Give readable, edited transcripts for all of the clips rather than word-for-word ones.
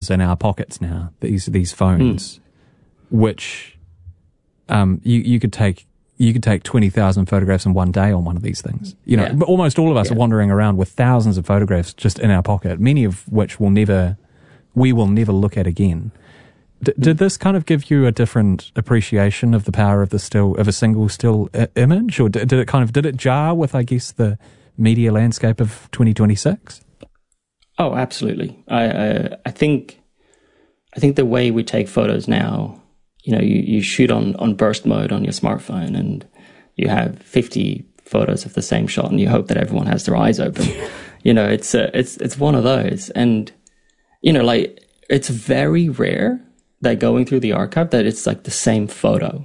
thousands in our pockets now, these phones, which you could take 20,000 photographs in one day on one of these things. You know, but almost all of us are wandering around with thousands of photographs just in our pocket, many of which we will never look at again. Did this kind of give you a different appreciation of the power of a single still image, or did it jar with, I guess, the media landscape of 2026? Oh, absolutely. I think the way we take photos now, you know, you shoot on burst mode on your smartphone, and you have 50 photos of the same shot, and you hope that everyone has their eyes open. You know, it's one of those, and you know, like, it's very rare that going through the archive that it's like the same photo.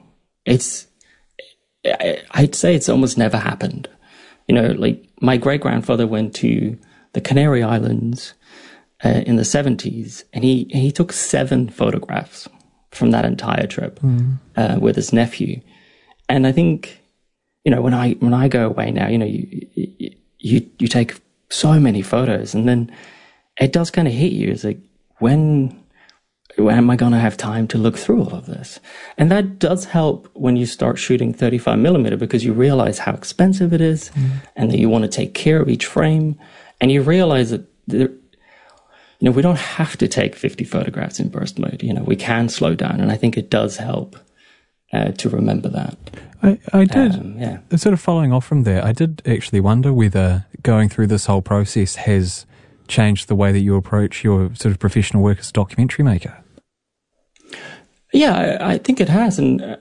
I'd say it's almost never happened. You know, like, my great-grandfather went to the Canary Islands in the 70s, and he took 7 photographs from that entire trip with his nephew. And I think, you know, when I go away now, you know, you take so many photos, and then it does kind of hit you. It's like, when am I going to have time to look through all of this? And that does help when you start shooting 35 millimeter, because you realize how expensive it is, and that you want to take care of each frame. And you realize that, you know, we don't have to take 50 photographs in burst mode. You know, we can slow down. And I think it does help to remember that. I did, sort of following off from there, I did actually wonder whether going through this whole process has changed the way that you approach your sort of professional work as a documentary maker. Yeah, I think it has. And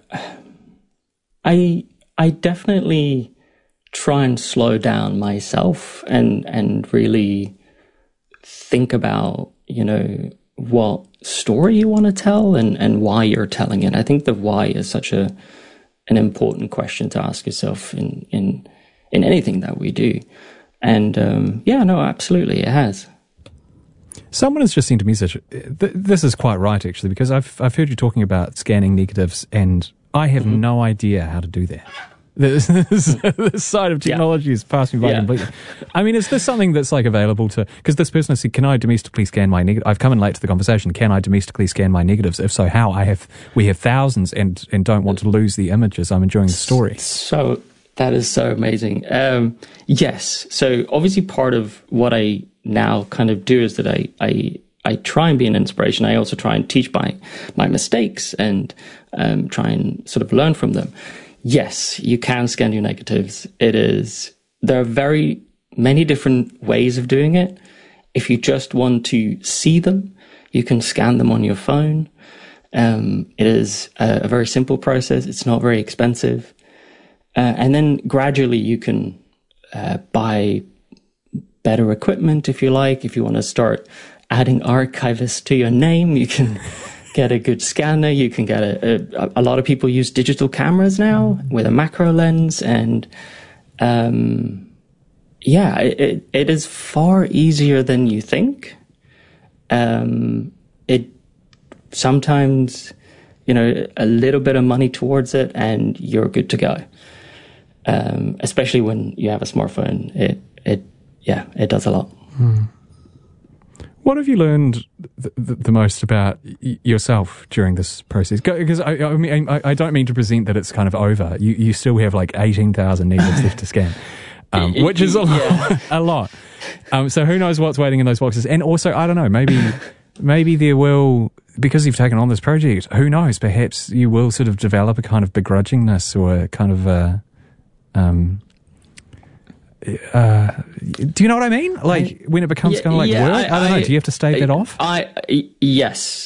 I definitely try and slow down myself and really think about, you know, what story you want to tell and why you're telling it. I think the why is such an important question to ask yourself in anything that we do. And absolutely, it has. Someone has just sent a message. This is quite right, actually, because I've heard you talking about scanning negatives, and I have no idea how to do that. This side of technology is passing by completely. I mean, is this something that's like available to? Because this person has said, "Can I domestically scan my negatives?" I've come in late to the conversation. Can I domestically scan my negatives? If so, how? We have thousands, and don't want to lose the images. I'm enjoying the story. So that is so amazing. Yes. So obviously, part of what I now kind of do is that I try and be an inspiration. I also try and teach my mistakes and try and sort of learn from them. Yes, you can scan your negatives. There are very many different ways of doing it. If you just want to see them, you can scan them on your phone. It is a very simple process. It's not very expensive. And then gradually you can buy better equipment if you like. If you want to start adding archivists to your name, you can get a good scanner. You can get a lot of people use digital cameras now with a macro lens, and it is far easier than you think. It sometimes, you know, a little bit of money towards it and you're good to go. Especially when you have a smartphone, it does a lot. What have you learned the most about yourself during this process? Because I mean, I don't mean to present that it's kind of over. You still have like 18,000 negatives left to scan, which is a lot. So who knows what's waiting in those boxes? And also, I don't know, maybe there will, because you've taken on this project, who knows, perhaps you will sort of develop a kind of begrudgingness or a kind of do you know what I mean? Like when it becomes kind of like work? I don't know. Do you have to stave that off? Yes.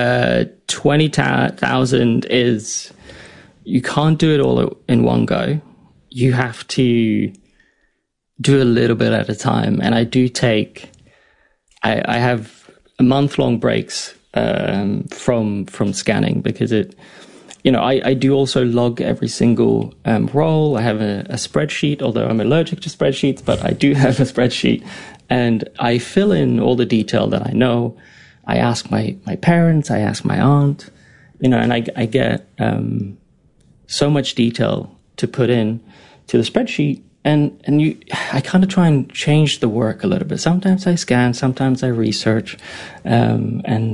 20,000 is, you can't do it all in one go. You have to do a little bit at a time. And I do I have month-long breaks from scanning, because I do also log every single roll. I have a spreadsheet, although I'm allergic to spreadsheets, but I do have a spreadsheet, and I fill in all the detail that I know. I ask my parents, I ask my aunt, and I get so much detail to put in to the spreadsheet, and I kind of try and change the work a little bit. Sometimes I scan, sometimes I research, and